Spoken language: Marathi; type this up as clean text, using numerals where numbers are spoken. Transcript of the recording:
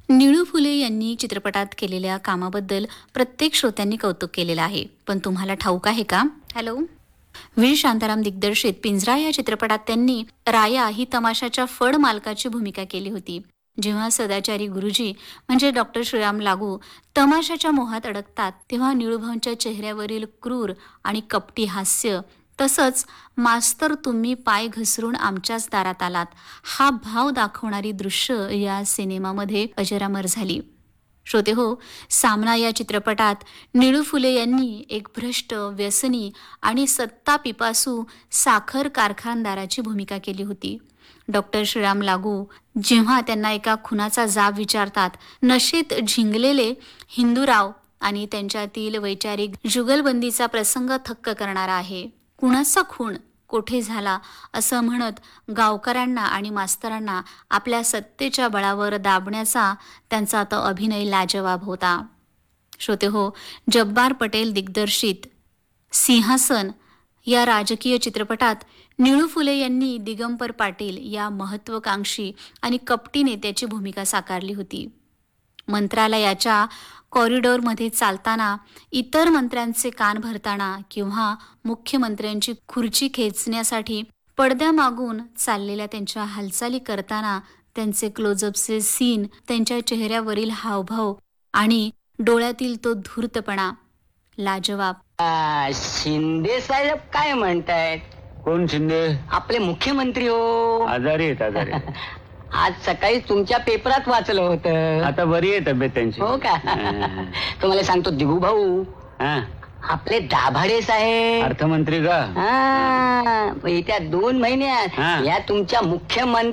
निळू फुले यांनी चित्रपटात केलेल्या कामाबद्दल प्रत्येक श्रोत्यांनी कौतुक केलेलं आहे. पण तुम्हाला ठाऊक आहे का? हॅलो. वीर शांताराम दिग्दर्शित पिंजरा या चित्रपटात त्यांनी राया ही तमाशाच्या फड मालकाची भूमिका केली होती. जेव्हा सदाचारी गुरुजी म्हणजे डॉक्टर श्रीराम लागू तमाशाच्या मोहात अडकतात, तेव्हा निळूभाऊंच्या चेहऱ्यावरील क्रूर आणि कपटी हास्य, तसंच मास्तर तुम्ही पाय घसरून आमच्याच दारात आलात, हा भाव दाखवणारी दृश्य या सिनेमामध्ये अजरामर झाली. श्रोते हो, सामना या चित्रपटात निळू फुले यांनी एक भ्रष्ट, व्यसनी आणि सत्ता पिपासू साखर कारखानदाराची भूमिका केली होती. डॉक्टर श्रीराम लागू जेव्हा त्यांना एका खुनाचा जाब विचारतात, नशेत झिंगलेले हिंदूराव आणि त्यांच्यातील वैचारिक जुगलबंदीचा प्रसंग थक्क करणारा आहे. कुणाचा खून कोठे झाला असं म्हणत गावकऱ्यांना आणि मास्तरांना आपल्या सत्तेच्या बळावर दाबण्याचा त्यांचा तो अभिनय लाजवाब होता. श्रोते हो, जब्बार पटेल दिग्दर्शित सिंहासन या राजकीय चित्रपटात निळू फुले यांनी दिगंबर पाटील या महत्त्वाकांक्षी आणि कपटी नेत्याची भूमिका साकारली होती. मंत्रालयाच्या कॉरिडॉरमध्ये चालताना, इतर मंत्र्यांचे कान भरताना किंवा मुख्यमंत्र्यांची खुर्ची खेचण्यासाठी पडद्यामागून चाललेल्या त्यांच्या हालचाली करताना त्यांचे क्लोजअपचे सीन, त्यांच्या चेहऱ्यावरील हावभाव आणि डोळ्यातील तो धूर्तपणा लाजवाब. शिंदे साहेब काय म्हणतायत? कोण शिंदे? आपले मुख्यमंत्री हो. आजारी आहेत, आजारी आहेत. आज सकाळी तुमच्या पेपरात वाचलं होतं. आता बरी आहे तब्येत त्यांची. हो का? तुम्हाला सांगतो दिगू भाऊ, हा, आपले दाभाडे साहेब अर्थमंत्री का? हा, येत्या 2 महिन्यात हा. या तुमच्या मुख्यमंत्री